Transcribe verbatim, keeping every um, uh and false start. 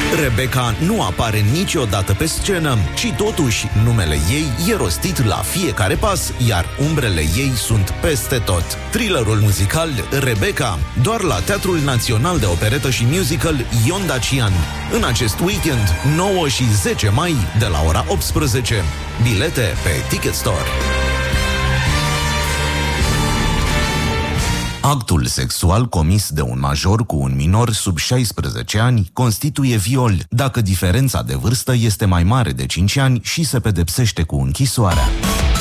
Rebecca nu apare niciodată pe scenă și totuși numele ei e rostit la fiecare pas, iar umbrele ei sunt peste tot. Thrillerul muzical Rebecca, doar la Teatrul Național de Operetă și Musical Ion Dacian. În acest weekend, nouă și zece mai, de la ora optsprezece. Bilete pe Ticket Store. Actul sexual comis de un major cu un minor sub șaisprezece ani constituie viol dacă diferența de vârstă este mai mare de cinci ani și se pedepsește cu închisoarea.